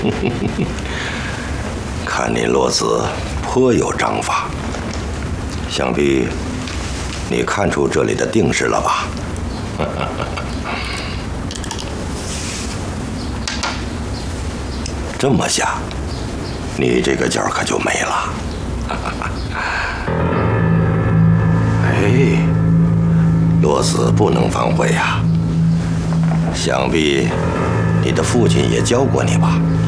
看你罗子颇有章法，想必你看出这里的定式了吧？这么下，你这个角可就没了。哎，罗子不能反悔呀。想必你的父亲也教过你吧？